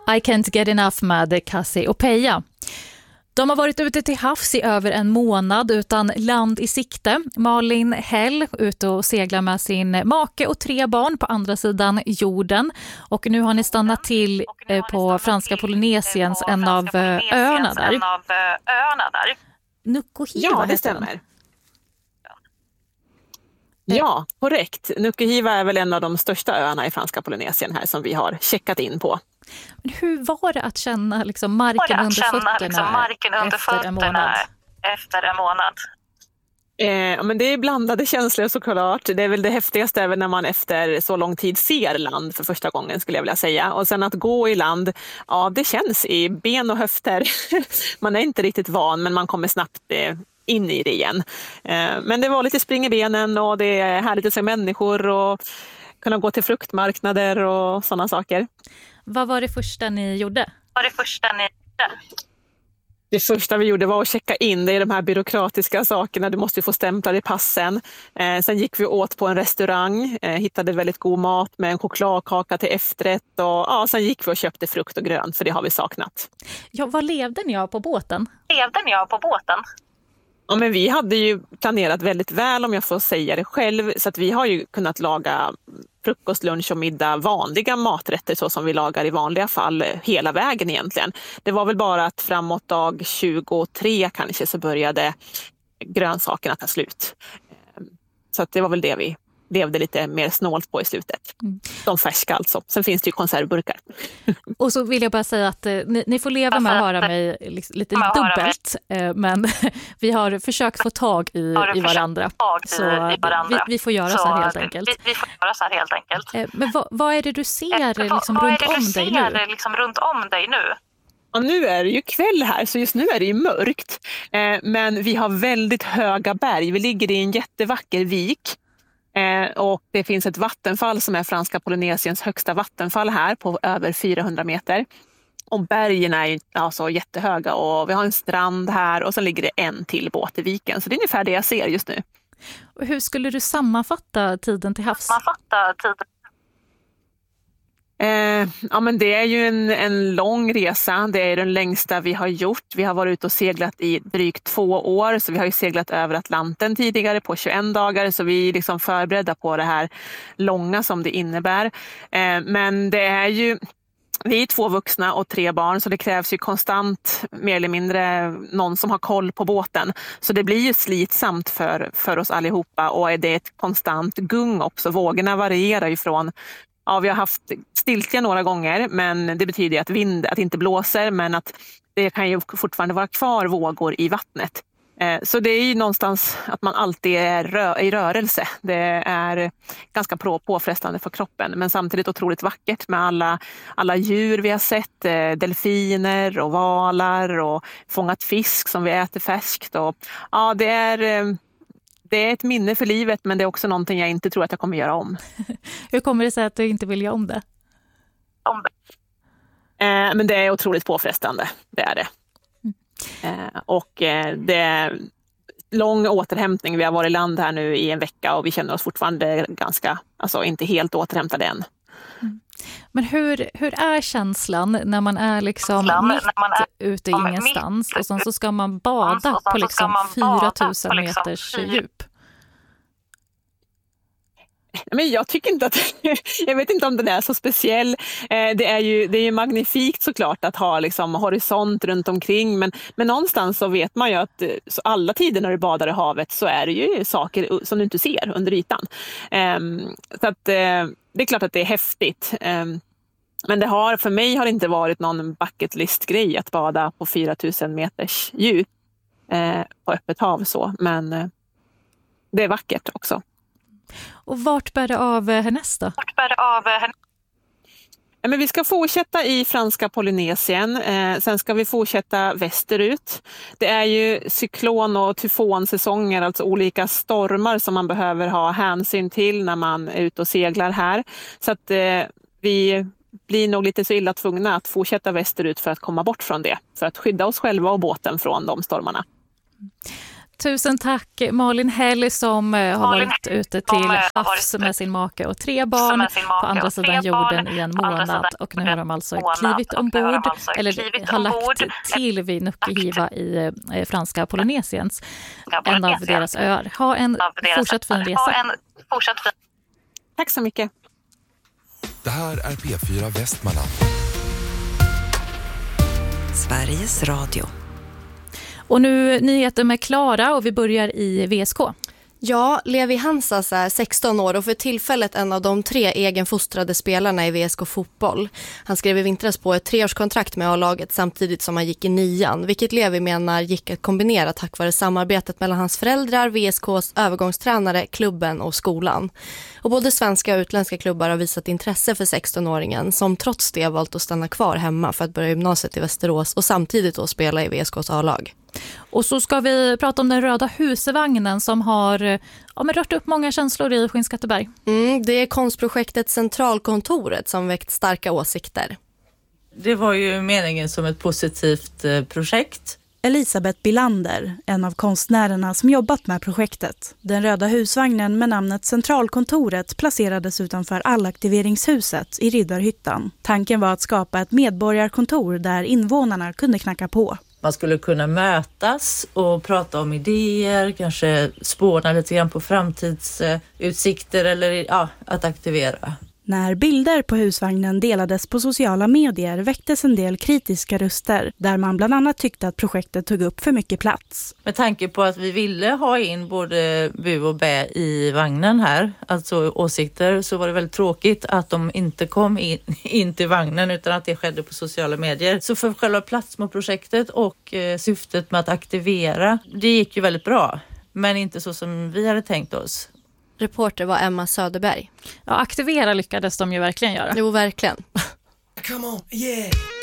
I Can't Get Enough med Cassie och Peja. De har varit ute till havs i över en månad utan land i sikte. Malin Hell ute och seglar med sin make och 3 barn på andra sidan jorden. Och nu har ni stannat till på franska Polynesiens en av öarna där. Nukuhiva. Ja, det stämmer. Ja, korrekt. Nukuhiva är väl en av de största öarna i franska Polynesien här som vi har checkat in på. Men hur var det att känna liksom marken under fötterna efter en månad? Men det är blandade känslor såklart. Det är väl det häftigaste även när man efter så lång tid ser land för första gången skulle jag vilja säga. Och sen att gå i land, ja det känns i ben och höfter. Man är inte riktigt van men man kommer snabbt in i det igen. Men det var lite spring i benen och det är härligt att se människor och kunna gå till fruktmarknader och sådana saker. Vad var det första ni gjorde? Det första vi gjorde var att checka in. Det är de här byråkratiska sakerna. Du måste ju få stämplar i passen. Sen gick vi åt på en restaurang. Hittade väldigt god mat med en chokladkaka till efterrätt. Och sen gick vi och köpte frukt och grönt för det har vi saknat. Ja, vad levde ni av på båten? Ja, men vi hade ju planerat väldigt väl om jag får säga det själv. Så att vi har ju kunnat laga frukost, lunch och middag, vanliga maträtter så som vi lagar i vanliga fall hela vägen egentligen. Det var väl bara att framåt dag 23 kanske så började grönsakerna ta slut. Så att det var väl det vi levde lite mer snålt på i slutet. De färska alltså. Sen finns det ju konservburkar. Och så vill jag bara säga att ni får leva med att höra mig lite dubbelt. Men vi har försökt få tag i varandra. Så vi får göra så här helt enkelt. Men vad är det du ser runt om dig nu? Och nu är det ju kväll här så just nu är det ju mörkt. Men vi har väldigt höga berg. Vi ligger i en jättevacker vik. Och det finns ett vattenfall som är franska Polynesiens högsta vattenfall här på över 400 meter. Och bergen är alltså jättehöga och vi har en strand här och så ligger det en till båt i viken. Så det är ungefär det jag ser just nu. Och hur skulle du sammanfatta tiden till havs? Ja, men det är ju en lång resa. Det är den längsta vi har gjort. Vi har varit ute och seglat i drygt 2 år. Så vi har ju seglat över Atlanten tidigare på 21 dagar. Så vi är liksom förberedda på det här långa som det innebär. Men det är ju... Vi är 2 vuxna och 3 barn så det krävs ju konstant mer eller mindre någon som har koll på båten. Så det blir ju slitsamt för oss allihopa och är det ett konstant gung också. Vågorna varierar ju från... Ja, vi har haft stiltja några gånger men det betyder att att det inte blåser men att det kan ju fortfarande vara kvar vågor i vattnet. Så det är ju någonstans att man alltid är i rörelse. Det är ganska påfrestande för kroppen men samtidigt otroligt vackert med alla djur vi har sett. Delfiner och valar och fångat fisk som vi äter färskt. Och, ja, det är ett minne för livet men det är också någonting jag inte tror att jag kommer göra om. Hur kommer det sig att du inte vill göra om det? Men det är otroligt påfrestande, det är det. Och det är lång återhämtning. Vi har varit i land här nu i en vecka och vi känner oss fortfarande inte helt återhämtade än. Men hur är känslan när man är mitt ute i ingenstans och sen så ska man bada på 4000 meters djup? Men jag tycker inte jag vet inte om den är så speciell. Det är ju magnifikt såklart att ha horisont runt omkring men någonstans så vet man ju att så alla tider när du badar i havet så är det ju saker som du inte ser under ytan. Så att det är klart att det är häftigt. Men för mig har det inte varit någon bucket list-grej att bada på 4000 meters djup på öppet hav så. Men det är vackert också. Och vart bär det av härnäst då? Men vi ska fortsätta i franska Polynesien. Sen ska vi fortsätta västerut. Det är ju cyklon- och tyfonsäsonger, alltså olika stormar som man behöver ha hänsyn till när man är ute och seglar här. Så att vi blir nog lite så illa tvungna att fortsätta västerut för att komma bort från det. För att skydda oss själva och båten från de stormarna. Tusen tack Malin Häll som har varit ute till havs med sin make och 3 barn på andra sidan jorden i en månad. Och nu har de alltså klivit ombord, eller har lagt till vid Nukuhiva i franska Polynesiens, en av deras öar. Ha en fortsatt fin resa. Tack så mycket. Det här är P4 Västmanland. Sveriges Radio. Och nu nyheter med Klara och vi börjar i VSK. Ja, Levi Hansas är 16 år och för tillfället en av de 3 egenfostrade spelarna i VSK fotboll. Han skrev i vintras på ett 3-årskontrakt med A-laget samtidigt som han gick i 9:an, vilket Levi menar gick att kombinera tack vare samarbetet mellan hans föräldrar, VSKs övergångstränare, klubben och skolan. Och både svenska och utländska klubbar har visat intresse för 16-åringen som trots det valt att stanna kvar hemma för att börja gymnasiet i Västerås och samtidigt då spela i VSKs A-lag. Och så ska vi prata om den röda husvagnen som har rört upp många känslor i Skinnskatteberg. Det är konstprojektet Centralkontoret som väckt starka åsikter. Det var ju meningen som ett positivt projekt. Elisabeth Bilander, en av konstnärerna som jobbat med projektet. Den röda husvagnen med namnet Centralkontoret placerades utanför allaktiveringshuset i Riddarhyttan. Tanken var att skapa ett medborgarkontor där invånarna kunde knacka på. Man skulle kunna mötas och prata om idéer, kanske spåna lite grann på framtidsutsikter eller att aktivera. När bilder på husvagnen delades på sociala medier väcktes en del kritiska röster där man bland annat tyckte att projektet tog upp för mycket plats. Med tanke på att vi ville ha in både bu och bä i vagnen här, alltså åsikter, så var det väldigt tråkigt att de inte kom in till vagnen utan att det skedde på sociala medier. Så för själva platsmålprojektet och syftet med att aktivera, det gick ju väldigt bra, men inte så som vi hade tänkt oss. Reporter var Emma Söderberg. Ja, aktivera lyckades de ju verkligen göra. Jo, verkligen. Come on, yeah.